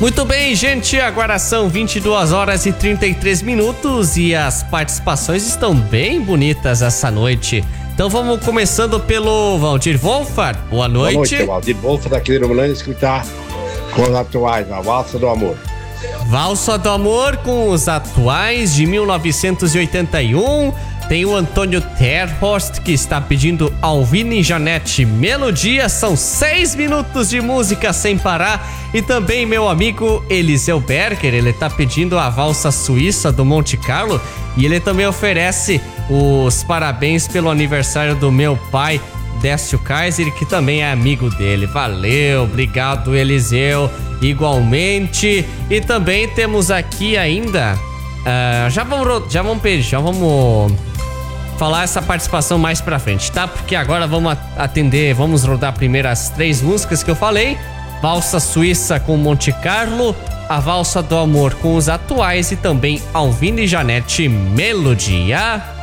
Muito bem, gente, agora são 22 horas e 33 minutos e as participações estão bem bonitas essa noite. Então vamos começando pelo Valdir Wolfart. Boa noite. Boa noite, Valdir Wolfart aqui do Milênio, escutar com os atuais, a Valsa do Amor. Valsa do Amor com os atuais de 1981. Tem o Antônio Terhorst que está pedindo Alvin e Janete Melodia. São 6 minutos de música sem parar. E também meu amigo Eliseu Berger, ele está pedindo a Valsa Suíça do Monte Carlo. E ele também oferece os parabéns pelo aniversário do meu pai, Décio Kaiser, que também é amigo dele. Valeu, obrigado Eliseu, igualmente. E também temos aqui ainda já vamos falar essa participação mais pra frente, tá? Porque agora vamos atender, vamos rodar primeiro as 3 músicas que eu falei. Valsa Suíça com Monte Carlo, a Valsa do Amor com os atuais e também Alvin e Janete Melodia.